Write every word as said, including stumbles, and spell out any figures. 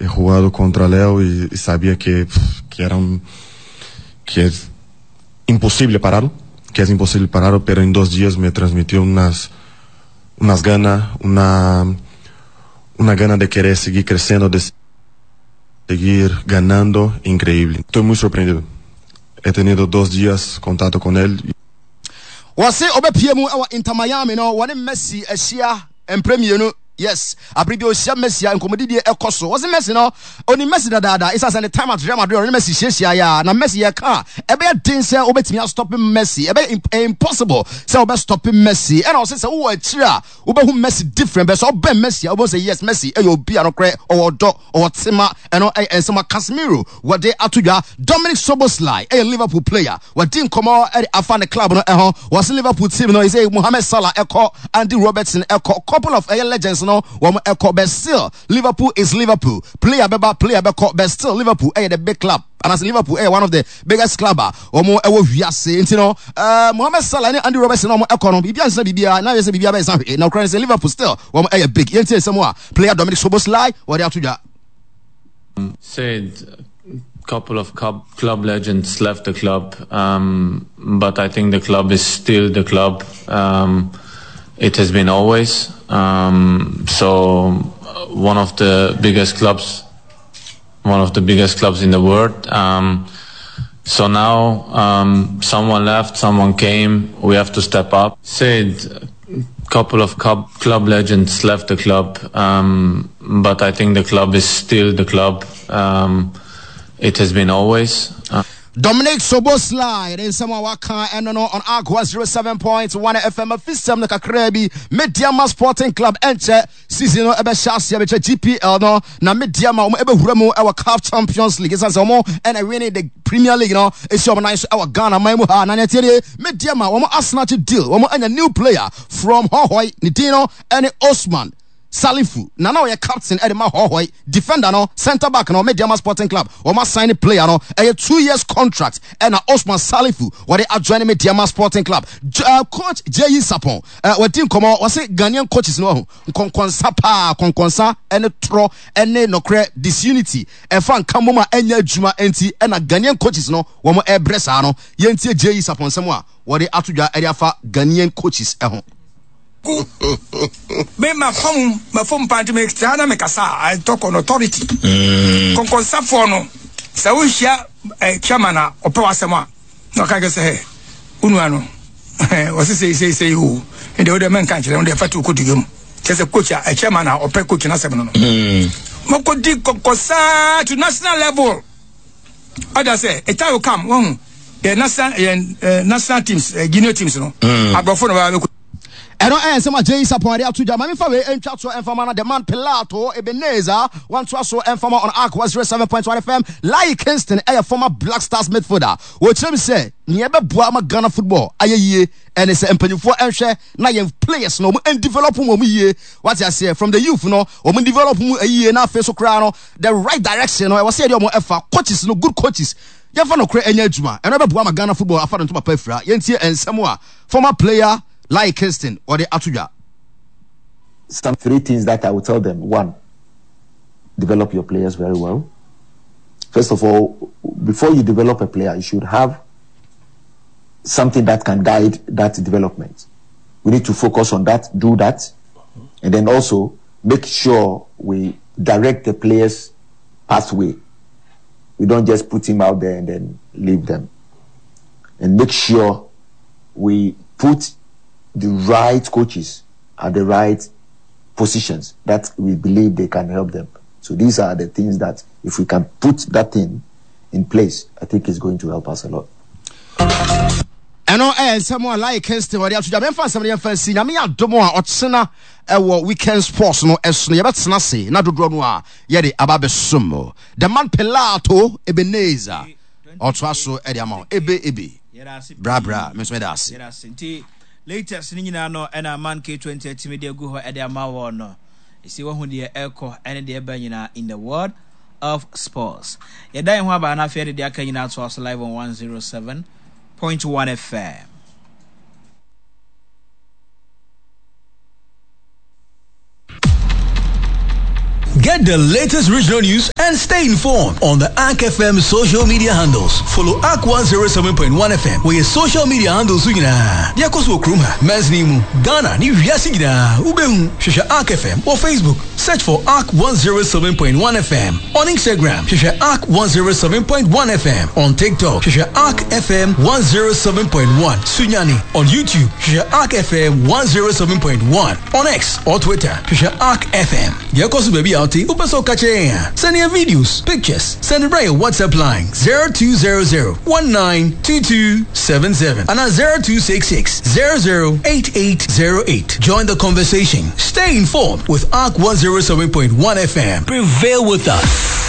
he jugado contra Leo y, y sabía que, que era un, que es imposible pararlo, que es imposible pararlo, pero en dos días me transmitió unas, unas ganas, una, una gana de querer seguir creciendo, de seguir ganando, increíble. Estoy muy sorprendido. He tenido dos días contacto con él. Wase obe P M awa Inter Miami no one Messi Asia en premier no. Yes, abribi o sia Messi en komedi e koso. Was Messi no? Oni Messi da da da. It's as an time at Real Madrid. Oni Messi shia ya. Na Messi ya ka. Ebe din say obetimi stop Messi. Ebe impossible. Say obe stop Messi. And also say wo achira. Obe hu Messi different. But so obe Messi. Obe say yes Messi. E yo bi anokre or do or tima and no and some Casemiro. What they atuja Dominic Szoboszlai, a Liverpool player. What didn't come out at afan the club no eh was Liverpool team no. He say Mohamed Salah echo Andy Robertson echo couple of a legends. No, one echo, but still Liverpool is Liverpool. Player beba, player beba, but still Liverpool eh the big club. And as Liverpool eh one of the biggest club. Or more ever we are saying, you know, uh, Mohamed Salah and Andy Robertson no more economy. Bibia say Bibia, now you say Bibia is now currently Liverpool still one eh big. You say some more player Dominic Szoboszlai. What they have to do? Said a couple of club club legends left the club, um, but I think the club is still the club. Um, it has been always. Um, so uh, one of the biggest clubs, one of the biggest clubs in the world. Um, so now um, someone left, someone came. We have to step up. Said a couple of club club legends left the club, um, but I think the club is still the club. Um, it has been always. Uh, Dominic Szoboszlai in someone waka and no on Aqua zero seven point one F M official na kakrebi Mediama Sporting Club enche season no ebe shasia be G P L no na Mediama um ebe hura mu our C A F Champions League is omo and I winning the Premier League no is your nice our Ghana maimu ha na netie Mediama omo Arsenal deal omo anya new player from Hohoi Nidino and Osman Salifu, na now your captain Edema Hohoi, defender no, centre back no, Mediama Sporting Club, or must sign a player no, a two years contract, and Osman Salifu, what they are joining Mediama Sporting Club. Uh, coach J E Sapon, uh, what team come out, was it Ghanaian coaches no, Konkonsa pa, Konkonsa, and a tro, and no cre disunity, and fan Kamoma, and your Juma, and a Ghanaian coaches no, one more air bressano, Yentia J E Sapon, somewhere, what they are to your area for Ghanaian coaches at home. Me ma phone ma phone party me tana me kasa I talk on authority kon kon safo no sa wo hia chairman a ope wasema no ka ge say unu ano o se say say say o e de o de men kan kire o de fatu ko digam che se coach a chairman a ope coach na seven no mo ko di kokosa to national level oda say e time will come one the national uh, national teams uh, junior teams no agbofo no ba I don't answer my J Sapon to Jamami Fawe and Chacho and Famana, the man Pilato, Ebenezer, one to also and Fama on Aqua zero seven point one F M, like Kingston, a former Black Stars midfielder. What him say, Niebe Buama Ghana football, aye ye, and it's a empenny for and share, nine players no and develop um ye. What I say from the youth, no, or develop a year now, face crown, the right direction, or I was saying, more coaches, no good coaches. You have no create any juma, and never Buama Ghana football, I found to my pefra, Yentia and Samoa, former player. Like Kingston or the Atuja. Some three things that I would tell them. One, develop your players very well. First of all, before you develop a player, you should have something that can guide that development. We need to focus on that, do that, and then also make sure we direct the players' pathway. We don't just put him out there and then leave them. And make sure we put the right coaches at the right positions that we believe they can help them. So these are the things that if we can put that thing in place, I think it's going to help us a lot. I know eh someone like Kingston what you have to do somebody fancy na me adomo a otsena e wo weekend sports no eso ye betena se na dodro no a ye de ababesom the man Pilato Ebenezer otwaso e de amount ebe ebe bra bra me so me da ase latest ni nyina no na man K twenty team de gu ho e de amawo no isi wo hu de eko ene de ba nyina in the world of sports ye dan ho aba na fe de aka nyina to us live on one oh seven point one F M. Get the latest regional news and stay informed on the A R C F M social media handles. Follow A R C one oh seven point one F M where your social media handles are. Diakoso Kruma, Mesnimu, Ghana, New Yasigida, Ubehun, Shisha A R C F M or Facebook. Search for A R C one oh seven point one F M. On Instagram, Shisha A R C one oh seven point one F M. On TikTok, Shisha A R C F M one oh seven point one. Sunyani. On YouTube, Shisha A R C F M one oh seven point one. On X or Twitter, Shisha A R C F M. Diakoso baby outi, upaso kache. Send your videos, pictures, send it right your WhatsApp line zero two zero zero one nine two two seven seven and at zero two six six zero zero eight eight zero eight. Join the conversation. Stay informed with A R C one oh seven point one F M. Prevail with us.